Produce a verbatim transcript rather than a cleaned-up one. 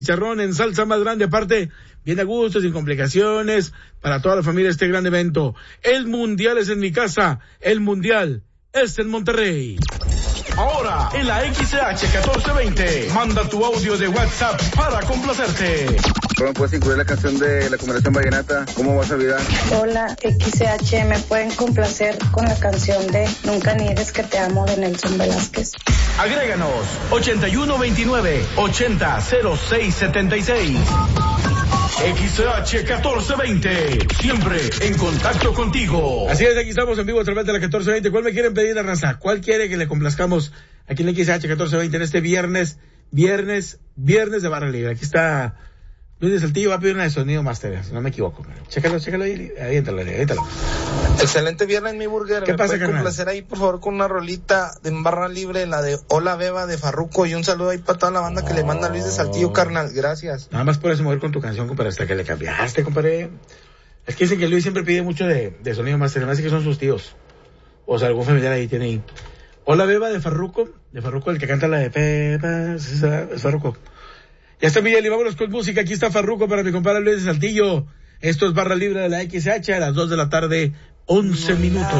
chicharrón en salsa más grande, aparte, bien a gusto, sin complicaciones, para toda la familia este gran evento. El Mundial es en mi casa, el Mundial es en Monterrey. Ahora, en la X C H catorce veinte, manda tu audio de WhatsApp para complacerte. ¿Cómo puedes incluir la canción de la combinación vallenata? ¿Cómo vas a olvidar? Hola, X C H, ¿me pueden complacer con la canción de Nunca niegues que te amo de Nelson Velázquez? Agréganos, ochenta y uno veintinueve, ochenta cero seis setenta y seis. X C H catorce veinte, siempre en contacto contigo. Así es, aquí estamos en vivo a través de la catorce veinte. ¿Cuál me quieren pedir, la raza? ¿Cuál quiere que le complazcamos aquí en la X C H catorce veinte en este viernes, viernes, viernes de barra libre? Aquí está Luis de Saltillo, va a pedir una de sonido master, si no me equivoco. Chécalo, chécalo ahí, ahí entralo, ahí entralo. Excelente viernes, mi burger. ¿Qué ¿Me pasa, puede carnal? complacer ahí, por favor, con una rolita de barra libre, la de Hola Beba de Farruko, y un saludo ahí para toda la banda que le manda Luis de Saltillo, carnal. Gracias. Nada más puedes mover con tu canción, compadre, hasta que le cambiaste, compadre. Es que dicen que Luis siempre pide mucho de, de sonido master, además que son sus tíos. O sea, algún familiar ahí tiene ahí. Hola Beba de Farruko, de Farruko, el que canta la de Pepa, es Farruko. Ya está Miguel y vámonos con música. Aquí está Farruko para mi compadre Luis de Saltillo. Esto es barra libre de la X H a las dos de la tarde, once minutos.